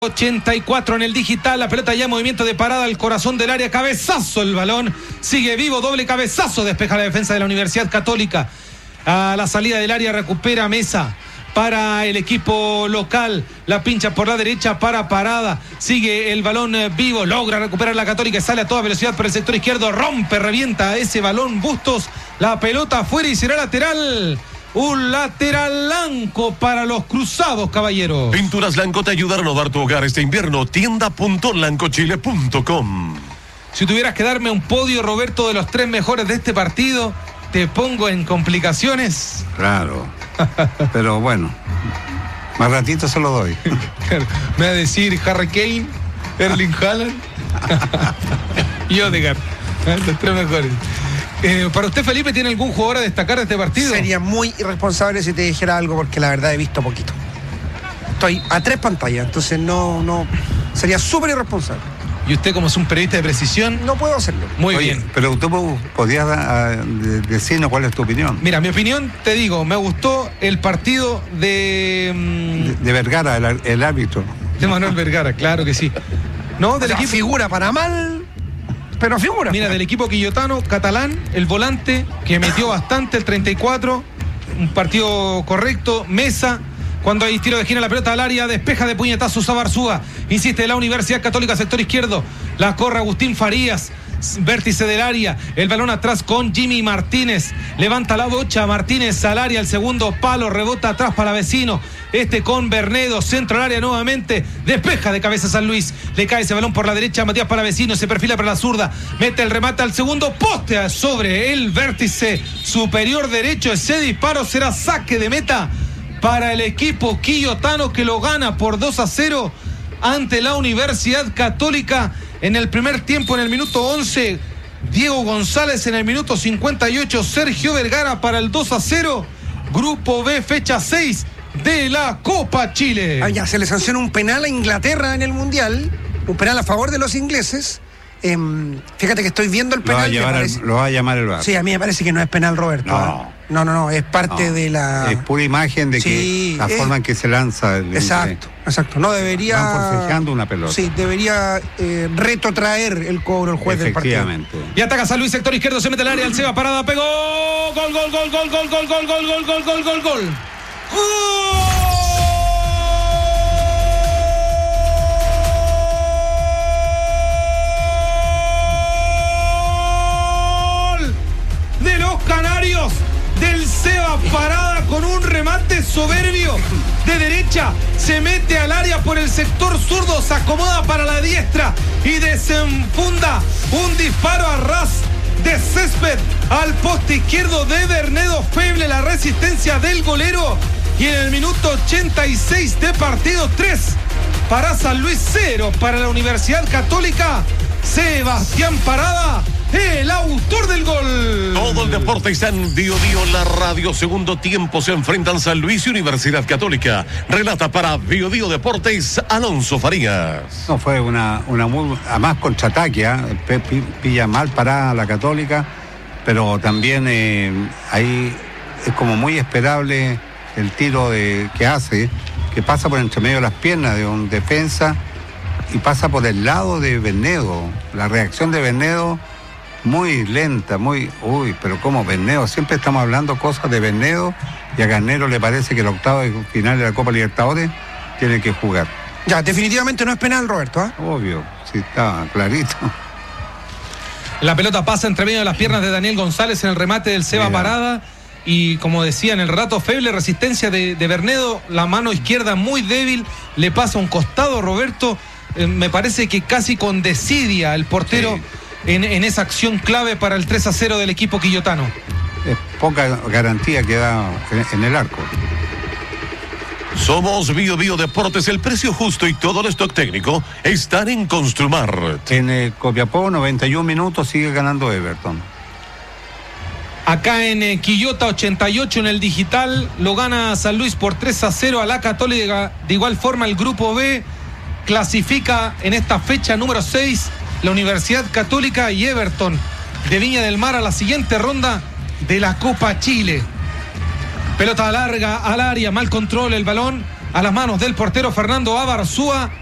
84 en el digital, la pelota ya en movimiento de parada al corazón del área, cabezazo el balón, sigue vivo, doble cabezazo, despeja la defensa de la Universidad Católica, a la salida del área recupera Mesa para el equipo local, la pincha por la derecha para Parada, sigue el balón vivo, logra recuperar la Católica y sale a toda velocidad por el sector izquierdo, rompe, revienta ese balón Bustos, la pelota afuera y será lateral. Un lateral blanco para los cruzados, caballeros. Pinturas Blanco te ayuda a renovar tu hogar este invierno. Tienda.blancochile.com. Si tuvieras que darme un podio, Roberto, de los 3 mejores de este partido, ¿te pongo en complicaciones? Claro. Pero bueno, más ratito se lo doy. Me va a decir Harry Kane, Erling Haaland y Odegaard. Los 3 mejores. Para usted, Felipe, ¿tiene algún jugador a destacar de este partido? Sería muy irresponsable si te dijera algo, porque la verdad he visto poquito. Estoy a 3 pantallas, entonces no sería súper irresponsable. Y usted, como es un periodista de precisión, no puedo hacerlo. Muy Oye, bien. Pero tú podías decirnos cuál es tu opinión. Mira, mi opinión, te digo, me gustó el partido de Vergara, el árbitro. De Manuel Vergara, claro que sí. No, del equipo. Figura para mal, pero figura. Mira, del equipo quillotano, Catalán, el volante, que metió bastante, el 34, un partido correcto, Mesa, cuando hay tiro de esquina, la pelota al área, despeja de puñetazos a Barzúa, insiste la Universidad Católica, sector izquierdo, la corre Agustín Farías, vértice del área, el balón atrás con Jimmy Martínez, levanta la bocha, Martínez al área, el segundo palo, rebota atrás para Vecino, con Bernedo, centro al área nuevamente, despeja de cabeza San Luis, le cae ese balón por la derecha, Matías Palavecino, se perfila para la zurda, mete el remate al segundo poste sobre el vértice superior derecho, ese disparo será saque de meta para el equipo quillotano, que lo gana por 2-0 ante la Universidad Católica en el primer tiempo, en el minuto 11, Diego González en el minuto 58, Sergio Vergara para el 2-0, Grupo B, fecha 6 de la Copa Chile. Ya se le sanciona un penal a Inglaterra en el Mundial, un penal a favor de los ingleses. Fíjate que estoy viendo el penal. Lo va a llamar el VAR. Sí, a mí me parece que no es penal, Roberto. No, es parte de la... Es pura imagen de que la forma en que se lanza. Exacto. No debería... Van forcejando una pelota. Sí, debería retrotraer el cobro el juez del partido. Efectivamente. Y ataca San Luis, sector izquierdo, se mete al área, el Seba, Parada, pegó, gol. De los canarios, del Seba Parada, con un remate soberbio de derecha, se mete al área por el sector zurdo, se acomoda para la diestra y desenfunda un disparo a ras de césped al poste izquierdo de Bernedo. Feble la resistencia del golero, y en el minuto 86 de partido, 3 para San Luis, 0 para la Universidad Católica. Sebastián Parada, el autor del gol. Todo el deporte está en Bio la radio. Segundo tiempo se enfrentan San Luis y Universidad Católica. Relata para Bio Deportes Alonso Farías. No, fue una muy... Además, contraataque, pilla mal parada la Católica, pero también ahí es como muy esperable el tiro que hace, que pasa por entre medio de las piernas de un defensa y pasa por el lado de Bernedo. La reacción de Bernedo muy lenta, pero como Bernedo, siempre estamos hablando cosas de Bernedo, y a Garnero le parece que el octavo de final de la Copa Libertadores tiene que jugar. Ya, definitivamente no es penal, Roberto. Obvio, sí, está clarito. La pelota pasa entre medio de las piernas de Daniel González en el remate del Seba Parada, y como decía en el rato, feble resistencia de Bernedo, la mano izquierda muy débil, le pasa un costado, Roberto, me parece que casi con desidia el portero. Sí. En esa acción clave para el 3-0 del equipo quillotano. Es poca garantía que da en el arco. Somos Bio Deportes, el precio justo y todo el stock técnico están en Construmart. En Copiapó, 91 minutos, sigue ganando Everton. Acá en Quillota, 88 en el digital, lo gana San Luis por 3-0 a la Católica. De igual forma, el Grupo B clasifica en esta fecha número 6 la Universidad Católica y Everton de Viña del Mar a la siguiente ronda de la Copa Chile. Pelota larga al área, mal control, el balón a las manos del portero Fernando Abarzúa.